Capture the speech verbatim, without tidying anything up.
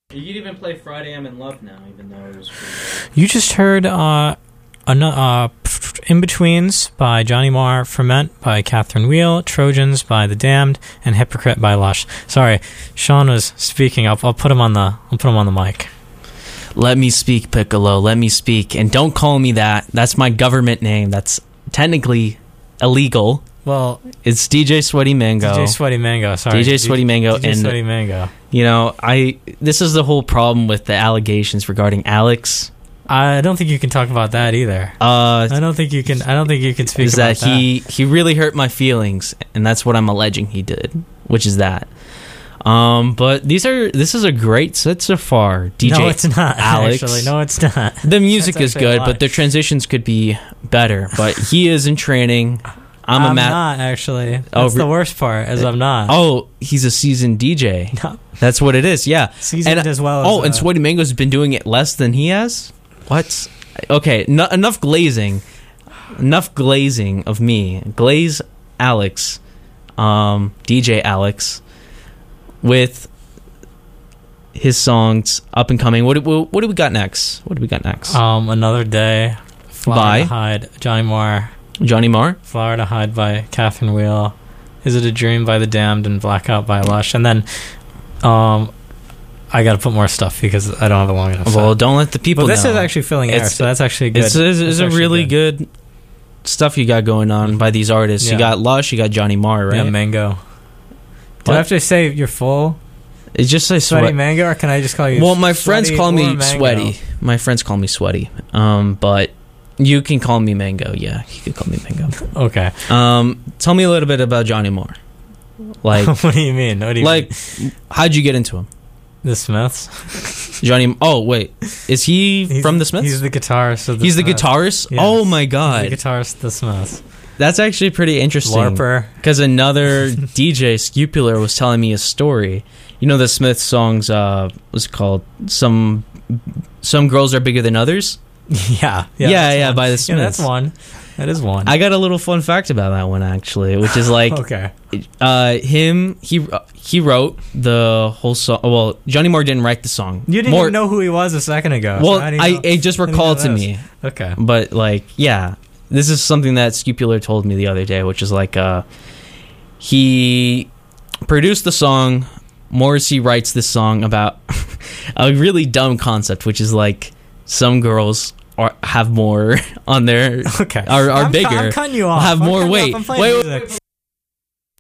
You could even play Friday I'm in Love now, even though it was pretty You just heard uh, an, uh, In-Betweens by Johnny Marr, Ferment by Catherine Wheel, Trojans by The Damned, and Hypocrite by Lush. Sorry, Sean was speaking. I'll, I'll put him on the I'll put him on the mic. Let me speak, Piccolo. Let me speak. And don't call me that. That's my government name. That's technically illegal. Well, it's D J Sweaty Mango. D J Sweaty Mango, sorry. D J Sweaty Mango. D J and, Sweaty Mango. You know, I this is the whole problem with the allegations regarding Alex. I don't think you can talk about that either. Uh, I don't think you can. I don't think you can speak is about that he he really hurt my feelings, and that's what I'm alleging he did, which is that. Um, but these are this is a great set so far. D J no, it's not. Alex. Actually, no, it's not. The music That's is good, but the transitions could be better. But he is in training. I'm, I'm a ma- not actually. That's oh, the worst part. Is I'm not. Oh, he's a seasoned D J. No. That's what it is. Yeah, seasoned and, as well. As, oh, and uh, Sweaty Mango's been doing it less than he has. What? Okay, no, enough glazing. Enough glazing of me. Glaze Alex, um, D J Alex, with his songs up and coming. What do, what do we got next? What do we got next? Um, Another Day. Florida By Hide. Johnny Marr. Johnny Marr. Florida Hide by Catherine Wheel. Is It a Dream by The Damned, and Blackout by Lush. And then, um, I got to put more stuff because I don't have a long enough. Well, set. don't let the people. But this know. is actually filling air, It's- so that's actually good. It's, it's, it's a really good. good stuff you got going on by these artists. Yeah. You got Lush, you got Johnny Marr, right? Yeah, Mango. Do What? I have to say you're full? It's just a Sweaty sweat. Mango, or can I just call you? Well, my friends Sweaty call or me Mango? Sweaty. My friends call me Sweaty. Um, but you can call me Mango. Yeah, you can call me Mango. Okay. Um, tell me a little bit about Johnny Marr. Like, what do you mean? What do you like, mean? how'd you get into him? The Smiths. Johnny. Oh wait, is he He's- from the Smiths? He's the guitarist of the He's the Smiths. guitarist. Yes. Oh my god, He's the guitarist of the Smiths. that's actually pretty interesting. Larper. Because another D J, Scupular, was telling me a story. You know the Smiths songs, uh, what's it called? Some some girls are bigger than others. Yeah. Yeah, yeah, yeah one. by the Yeah, Smiths. that's one. That is one. I got a little fun fact about that one actually, which is like, okay. uh, him he he wrote the whole song. Well, Johnny Marr didn't write the song. You didn't More, even know who he was a second ago. Well, so how do you I know- it just how do you recalled know to this? me. Okay. But like, yeah, this is something that Scupular told me the other day, which is like, uh, he produced the song. Morrissey writes this song about a really dumb concept, which is like some girls are, have more on their Okay. are, are I'm, bigger, I'm cutting you off. have I'm more cutting you off. weight. I'm playing Wait, wait, music. wait,